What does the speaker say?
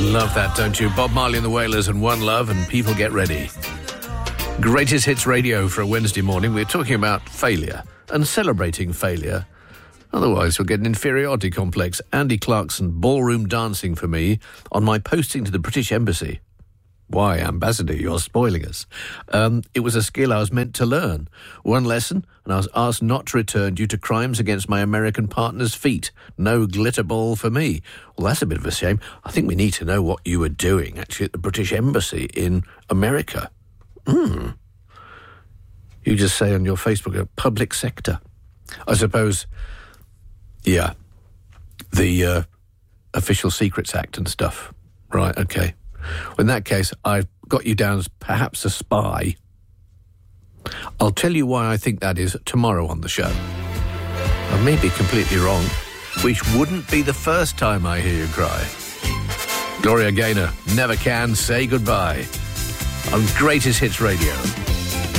Love that, don't you? Bob Marley and the Wailers and One Love, and people get ready. Greatest Hits Radio for a Wednesday morning. We're talking about failure and celebrating failure. Otherwise, we'll get an inferiority complex. Andy Clarkson, ballroom dancing for me on my posting to the British Embassy. Why, Ambassador, you're spoiling us. It was a skill I was meant to learn. One lesson, and I was asked not to return due to crimes against my American partner's feet. No glitter ball for me. Well, that's a bit of a shame. I think we need to know what you were doing, actually, at the British Embassy in America. You just say on your Facebook, public sector. I suppose, yeah, the Official Secrets Act and stuff. Right, okay. Well, in that case, I've got you down as perhaps a spy. I'll tell you why I think that is tomorrow on the show. I may be completely wrong, which wouldn't be the first time I hear you cry. Gloria Gaynor, Never Can Say Goodbye on Greatest Hits Radio.